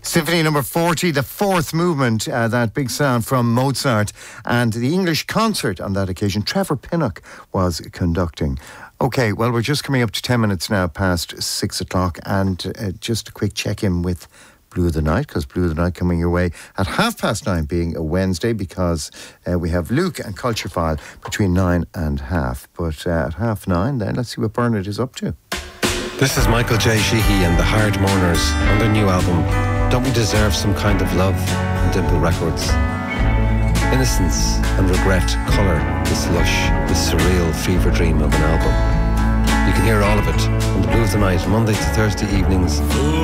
Symphony number 40, the fourth movement, that big sound from Mozart, and the English concert on that occasion, Trevor Pinnock was conducting. Okay, well, we're just coming up to 10 minutes now past 6 o'clock, and just a quick check-in with Blue of the Night, because Blue of the Night coming your way at 9:30, being a Wednesday, because we have Luke and Culture File between 9 and half. But at 9:30, then let's see what Bernard is up to. This is Michael J. Sheehy and the Hard Mourners on their new album, Don't We Deserve Some Kind of Love, on Dimple Records. Innocence and regret colour this lush, this surreal fever dream of an album. You can hear all of it on the Blue of the Night, Monday to Thursday evenings.